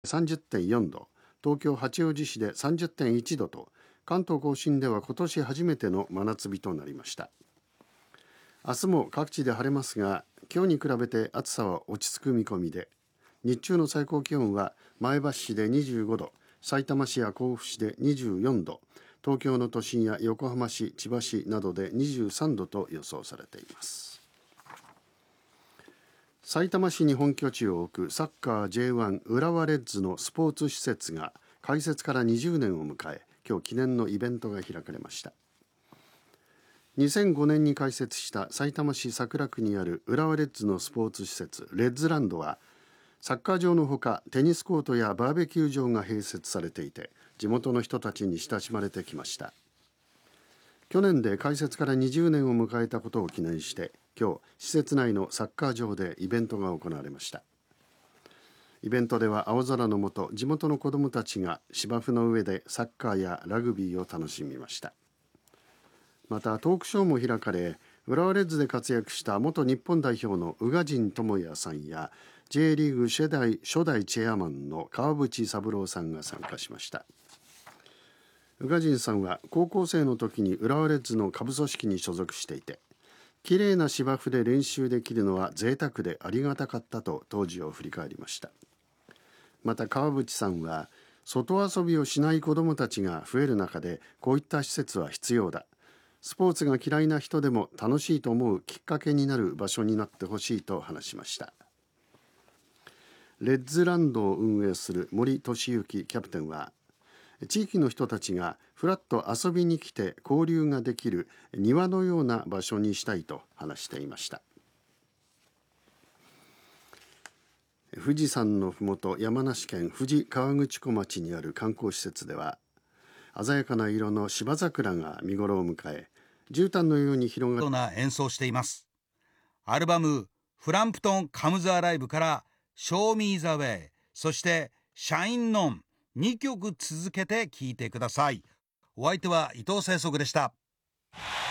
30.4 度、東京八王子市で 30.1 度と、関東甲信では今年初めての真夏日となりました。明日も各地で晴れますが、今日に比べて暑さは落ち着く見込みで、日中の最高気温は前橋市で25度、さいたま市や甲府市で24度、東京の都心や横浜市、千葉市などで23度と予想されています。さいたま市に本拠地を置くサッカー J1 浦和レッズのスポーツ施設が開設から20年を迎え、今日記念のイベントが開かれました。2005年に開設したさいたま市桜区にある浦和レッズのスポーツ施設レッズランドは、サッカー場のほかテニスコートやバーベキュー場が併設されていて、地元の人たちに親しまれてきました。去年で開設から20年を迎えたことを記念して、今日施設内のサッカー場でイベントが行われました。イベントでは青空の下、地元の子どもたちが芝生の上でサッカーやラグビーを楽しみました。またトークショーも開かれ、浦和レッズで活躍した元日本代表の宇賀神智也さんや J リーグ初代チェアマンの川淵三郎さんが参加しました。宇賀神さんは高校生の時に浦和レッズの下部組織に所属していて、綺麗な芝生で練習できるのは贅沢でありがたかったと当時を振り返りました。また川淵さんは、外遊びをしない子どもたちが増える中でこういった施設は必要だ、スポーツが嫌いな人でも楽しいと思うきっかけになる場所になってほしいと話しました。レッズランドを運営する森俊之キャプテンは、地域の人たちがふらっと遊びに来て交流ができる庭のような場所にしたいと話していました。富士山のふもと、山梨県富士河口湖町にある観光施設では、鮮やかな色の芝桜が見頃を迎え、絨毯のように広がるな演奏しています。アルバムフランプトンカムズアライブからShow Me the Way、 そしてシャインノン、2曲続けて聴いてください。お相手は伊藤清則でした。